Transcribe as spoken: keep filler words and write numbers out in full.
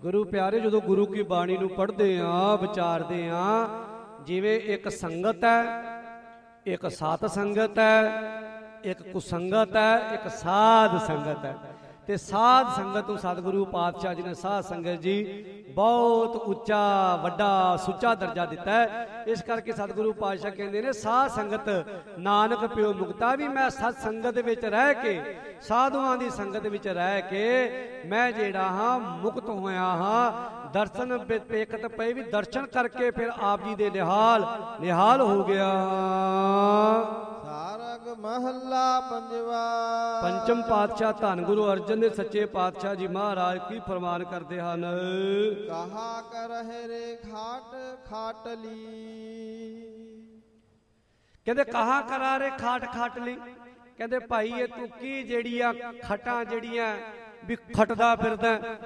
ਗੁਰੂ ਪਿਆਰੇ, ਜਦੋਂ ਗੁਰੂ ਕੀ ਬਾਣੀ ਨੂੰ ਪੜ੍ਹਦੇ ਹਾਂ, ਵਿਚਾਰਦੇ ਹਾਂ, ਜਿਵੇਂ ਇੱਕ ਸੰਗਤ ਹੈ, ਇੱਕ ਸਾਧ ਸੰਗਤ ਹੈ, ਇੱਕ ਕੁਸੰਗਤ ਹੈ, ਇੱਕ ਸਾਧ ਸੰਗਤ ਹੈ। ਤੇ ਸਾਧ ਸੰਗਤ ਨੂੰ ਸਤਿਗੁਰੂ ਪਾਤਸ਼ਾਹ ਜੀ ਨੇ ਸਾਧ ਸੰਗਤ ਜੀ ਬਹੁਤ ਉੱਚਾ ਵੱਡਾ ਸੁੱਚਾ ਦਰਜਾ ਦਿੱਤਾ ਹੈ। ਇਸ ਕਰਕੇ ਸਤਿਗੁਰੂ ਪਾਤਸ਼ਾਹ ਕਹਿੰਦੇ ਨੇ ਸਾਧ ਸੰਗਤ ਨਾਨਕ ਪਿਓ ਮੁਕਤਾ, ਵੀ ਮੈਂ ਸਤ ਸੰਗਤ ਵਿੱਚ ਰਹਿ ਕੇ, ਸਾਧੂਆਂ ਦੀ ਸੰਗਤ ਵਿੱਚ ਰਹਿ ਕੇ ਮੈਂ ਜਿਹੜਾ ਹਾਂ ਮੁਕਤ ਹੋਇਆ ਹਾਂ। ਦਰਸ਼ਨ ਪੇਖਤ ਪਏ, ਵੀ ਦਰਸ਼ਨ ਕਰਕੇ ਫਿਰ ਆਪ ਜੀ ਦੇ ਨਿਹਾਲ ਨਿਹਾਲ ਹੋ ਗਿਆ। ਸਾਰਗ ਮਹੱਲਾ ਪੰਜਵਾ। ਪੰਚਮ ਪਾਤਸ਼ਾਹ ਧੰਨ ਗੁਰੂ ਅਰਜਨ ਦੇ ਸੱਚੇ ਪਾਤਸ਼ਾਹ ਜੀ ਮਹਾਰਾਜ ਕੀ ਫਰਮਾਨ ਕਰਦੇ ਹਨ। ਕਹਾ ਕਰਹਿ ਰੇ ਖਾਟ ਖਾਟਲੀ। ਕਹਿੰਦੇ ਕਹਾ ਕਰਾ ਰੇ ਖਾਟ ਖਾਟਲੀ। ਕਹਿੰਦੇ ਭਾਈ ਇਹ ਤੂੰ ਕੀ ਜਿਹੜੀਆਂ ਖਟਾਂ ਜਿਹੜੀਆਂ ਵੀ ਖਟਦਾ ਫਿਰਦਾ